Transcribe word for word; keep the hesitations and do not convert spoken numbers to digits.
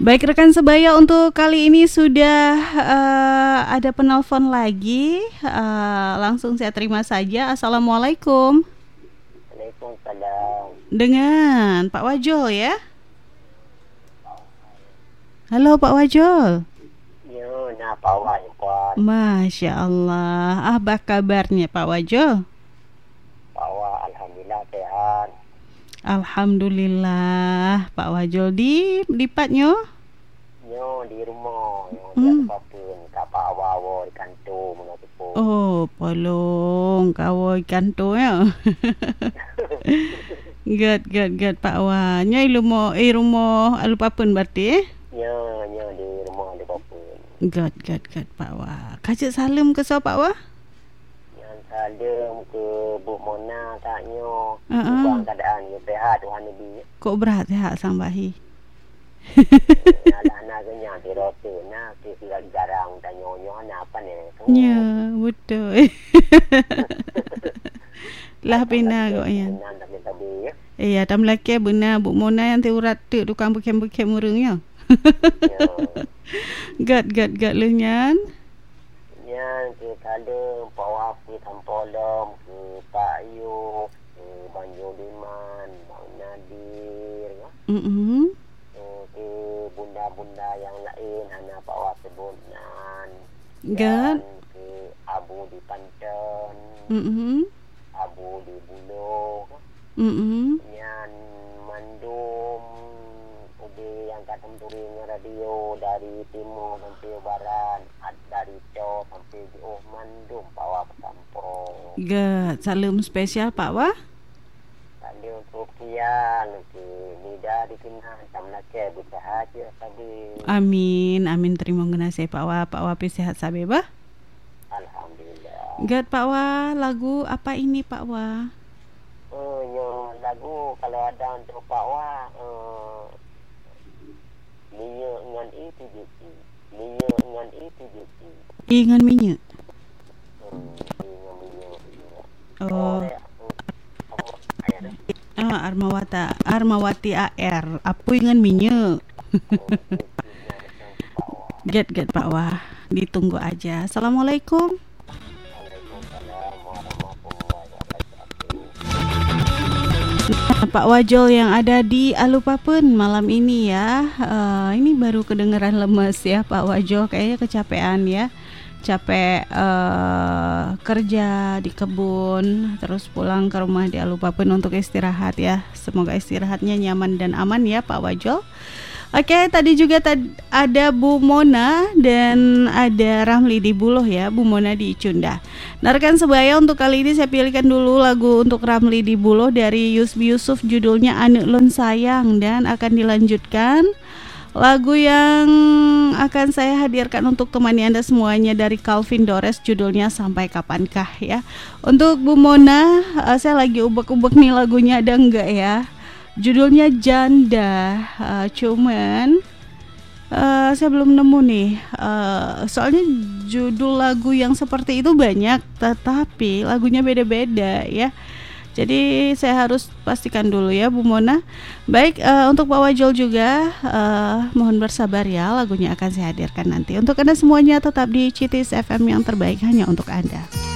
Baik rekan sebaya, untuk kali ini sudah uh, ada penelpon lagi. Uh, langsung saya terima saja. Assalamualaikum. Waalaikumsalam. Dengan Pak Wajol ya? Halo Pak Wajol. Ya, nak bawa yang kuat. Masya Allah. Apa kabarnya Pak Wajol? Bawa alhamdulillah sehat. Alhamdulillah. Pak Wajol di lipatnya? Yo di rumah. Hmm. Yo apapun kat Pak Awawa di kantor mengapa. Oh, polong kawai kantor ya. Gad gad gad Pak Wa. Nyai rumah eh rumah alu papun berarti eh? Ya, ya di rumah di apapun. Gad gad gad Pak Wa. Kajak salam ke so Pak Wa? Yang salam ke Bu Mona taknya. Uh-uh. Bang keadaan you sehat Tuhan Nabi. Kok berat sehat sambahi? Anak-anak kenyang di rota nak kira jarang tanya nyonya apa ni. Ya, betul. Lah pina kok ya. Iya, tam laki benar Bu Mona yang teurat tu tukang bekem-bekem murung ya. Gad gad gad lu nyan. Nyan ke kala bawa ke Tampolom ke Pak Yu, ke Banjo Liman, Bang Nadir ya. Mhm. Ke bunda-bunda yang lain anak bawa sebunan. Gad. Ke Abu di Panten. Mhm. Abu di Buloh. Mhm. Nyan mandum ubi yang katam turing radio dari timur sampai barat, dari Johor sampai jauh mandum bawa pesampung. Gad, salam spesial Pak Wa. Tadi untuk kian ke nida dikenal tam laki bersehat ya tadi. Amin, amin terima kasih Pak Wa. Pak Wa sehat sabe bah. Alhamdulillah. Gad Pak Wa, lagu apa ini Pak Wa? Oh, yo lagu kalau ada untuk Pak Wa, uh, Lia dengan itu jadi. Lia dengan itu jadi. Ingan minyak. Hmm, dengan minyak. Oh. Ah, Armawata, Armawati A R. Apa ingan minyak? Gad gad Pak Wa. Ditunggu aja. Assalamualaikum. Pak Wajol yang ada di Alupapen malam ini ya. Uh, ini baru kedengeran lemes ya Pak Wajol, kayaknya kecapean ya. Capek uh, kerja di kebun, terus pulang ke rumah di Alupapen untuk istirahat ya. Semoga istirahatnya nyaman dan aman ya Pak Wajol. Oke, tadi juga tad- ada Bu Mona dan ada Ramli di Buloh ya, Bu Mona di Cunda. Nah rekan sebaya, untuk kali ini saya pilihkan dulu lagu untuk Ramli di Buloh dari Yusbi Yusuf, judulnya Anu Lun Sayang, dan akan dilanjutkan lagu yang akan saya hadirkan untuk temani Anda semuanya dari Calvin Dores, judulnya Sampai Kapankah ya. Untuk Bu Mona, uh, saya lagi ubek-ubek nih lagunya ada enggak ya. Judulnya Janda, uh, cuman uh, saya belum nemu nih. Uh, soalnya judul lagu yang seperti itu banyak, tetapi lagunya beda-beda ya. Jadi saya harus pastikan dulu ya Bu Mona. Baik, uh, untuk Pak Wajol juga uh, mohon bersabar ya, lagunya akan saya hadirkan nanti. Untuk Anda semuanya tetap di C I T I S F M yang terbaik hanya untuk Anda.